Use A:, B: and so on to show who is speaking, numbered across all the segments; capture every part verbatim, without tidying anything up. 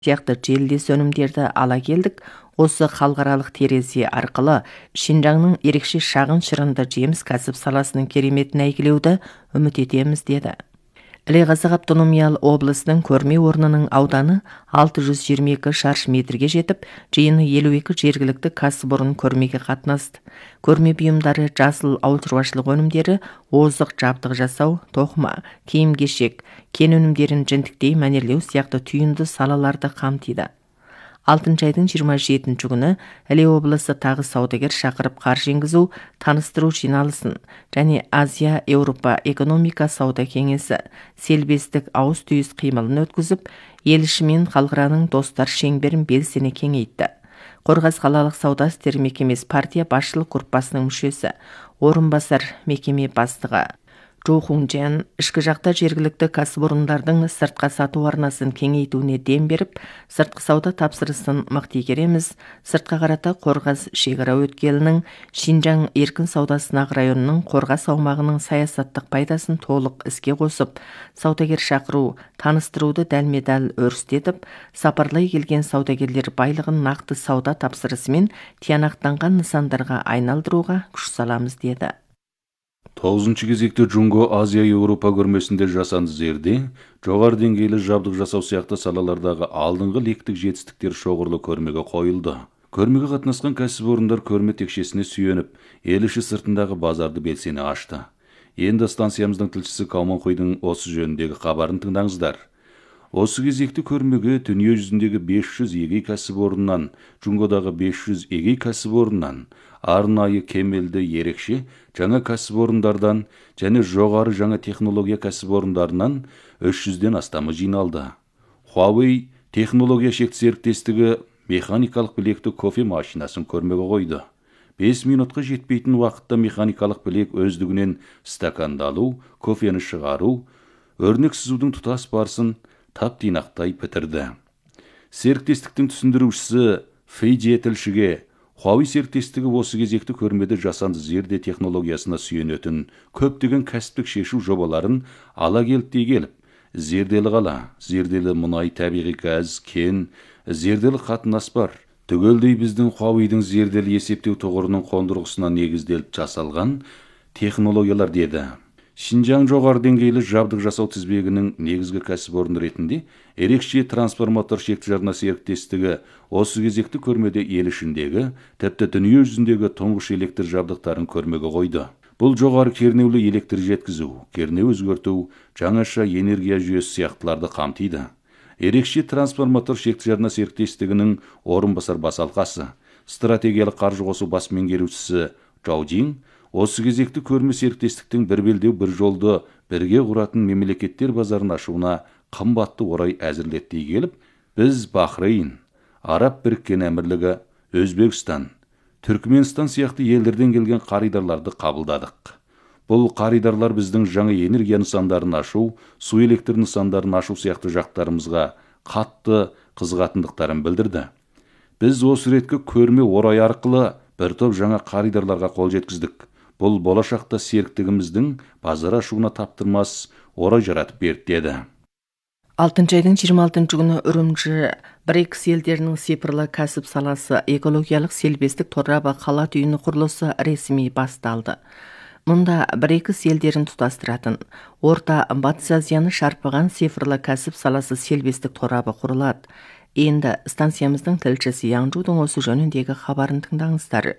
A: сияқты желілес өнімдерді ала келдік. Осы халықаралық терезе арқылы Шинжаңның ерекше шағын шырынды жеміс кәсіп саласының кереметін әйгілеуді үміт етеміз, деді. Іле-Қазақ автономиялы облысының көрме орнының ауданы алты жүз жиырма екі шаршы метрге жетіп, жиыны елу екі жергілікті кәсіпорын көрмеге қатынасты. Көрме бұйымдары жасыл ауыл шаруашылық өнімдері, озық жабдық жасау, тоқыма, киім-кешек, кен өнімдерін жінтіктей мәнерлеу сияқты түйінді салаларды қамтиды. алтыншы айдың жиырма жетінші күні Іле облысы тағы саудагер шақырып қаржы енгізу, таныстыру жиналысын және Азия Еуропа экономика сауда кеңесі селбестік ауыз түйіс қимылын өткізіп, ел іші мен халықараның достар шеңберін белсене кеңейтті. Қорғас қалалық сауда істері мекемесі партия басшылық группасының мүшесі, орынбасар мекеме бастығы Жу Хунжан ішкі жақта жергілікті кәсіпорындардың сыртқа сату арнасын кеңейтуіне дем беріп, сыртқы сауда тапсырысын мықты игереміз. Сыртқа қарата Қорғас шекара өткелінің Шинжаң еркін сауда сынақ районының Қорғас аумағының саясаттық пайдасын толық іске қосып, саудагер шақыру, таныстыруды дәлме-дәл өрістетіп, сапарлай келген саудагерлер байлығын нақты сауда тапсырысымен тиянақтанған нысандарға айналдыруға күш саламыз, деді.
B: тоғызыншы кезекте Джунго Азия Еуропа көрмесінде жасанды зерде, жоғары деңгейлі жабдық жасау сияқты салалардағы алдыңғы лектік жетістіктер шоғырлы көрмеге қойылды. Көрмеге қатынасқан кәсіпорындар көрме текшесіне сүйеніп, ел іші сыртындағы базарды белсене ашты. Енді станциямыздың тілшісі Кауманхойдың осы жөніндегі хабарын тыңдаңыздар. Осы кезекті көрмеге дүние жүзіндегі бес жүз егей кәсіпорыннан, Джунгодағы бес жүз егей кәсіпорыннан, арнайы кемелді ерекше жаңа кәсіпорындардан және жоғары жаңа технология кәсіпорындарынан үш жүзден астамы жиналды. Huawei технология шекті серіктестігі механикалық білекті кофе машинасын көрмеге қойды. бес минутқа жетпейтін уақытта механикалық білек өздігінен стакандалу, кофені шығару, өрнек сызудың тұтас барысын тап-тинақтай бітірді. Серіктестіктің түсіндірушісі Фейджи тілшіге Huawei серіктестігі осы кезекті көрмеде жасанды зерде технологиясына сүйенетін көптеген кәсіптік шешу жобаларын ала келді келіп, зерделі қала, зерделі мұнай, табиғи газ, кен, зерделі қатынас бар. Түгелдей біздің Huaweiдің зерделі есептеу тұғырының қондырғысына негізделіп жасалған технологиялар, деді. Шинжаң жоғары деңгейлі жабдық жасау тізбегінің негізгі кәсіпорын ретінде ерекше трансформатор шекті жарна серіктестігі осы кезекті көрмеде ел ішіндегі, тіпті дүние жүзіндегі тұңғыш электр жабдықтарын көрмеге қойды. Бұл жоғары кернеулі электр жеткізу, кернеу өзгерту, жаңаша энергия жүйесі сияқтыларды қамтиды. Ерекше трансформатор шекті жарна серіктестігінің орынбасар бас алқасы, стратегиялық қаржы қосу бас меңгерушісі Жау Жин осы кезекті көрме серіктестіктің бір белдеу бір жолды бірге құратын мемлекеттер базарын ашуына қымбатты орай әзірлеттей келіп, біз Бахрейн, Араб біріккен әмірлігі, Өзбекстан, Түркменстан сияқты елдерден келген қаридарларды қабылдадық. Бұл қаридарлар біздің жаңа энергия нысандарын ашу, су электр нысандарын ашу сияқты жақтарымызға қатты қызығатындықтарын білдірді. Біз осы реткі көрме орай арқылы бір топ жаңа қаридарларға қол жеткіздік. Бұл болашақта серіктігіміздің базар ашуына таптырмас орай жаратып берді, деді.
A: алтыншы айдың жиырма алтыншы күні Үрімжі БРИКС елдерінің цифрлы кәсіп саласы экологиялық селбестік торабы қала түйіні құрылысы ресми басталды. Мұнда БРИКС елдерін тұтастыратын орта Батыс Азияны шарпыған цифрлы кәсіп саласы селбестік торабы құрылады. Енді станциямыздың тілшісі Яңжудың осы жөніндегі хабарын тыңдаңыздар.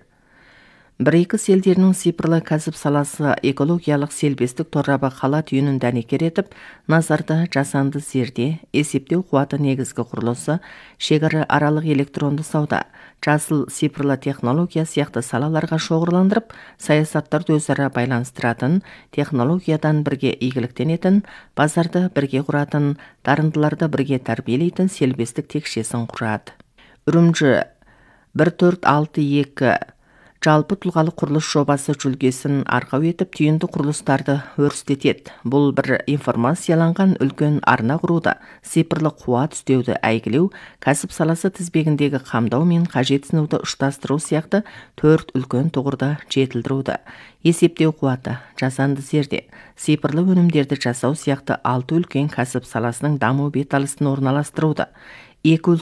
A: БРИКС елдерінің цифрлы кәсіп саласы экологиялық селбестік торабы қала түйінін дәнекер етіп, назарда жасанды зерде, есептеу қуаты негізгі құрылысы, шекара аралық электронды сауда, жасыл цифрлы технология сияқты салаларға шоғырландырып, саясаттарды өзара байланыстыратын, технологиядан бірге игіліктенетін, базарды бірге құратын, дарындыларды бірге тәрбиелейтін селбестік текшесін құрады. Үрімжі бір төрт алты екі жалпы тұлғалы құрылыс жобасы жүлгесін арқау етіп түйінді құрылыстарды өрістетеді. Бұл бір информацияланған үлкен арна құруда, цифрлы қуат үстеуді әйгілеу, кәсіп саласы тізбегіндегі қамдау мен қажетсінуді ұштастыру сияқты төрт үлкен тұғырда жетілдіруді. Есептеу қуаты, жасанды зерде, цифрлы өнімдерді жасау сияқты алты үлкен кәсіп саласының даму беталысын орналастыруды. эки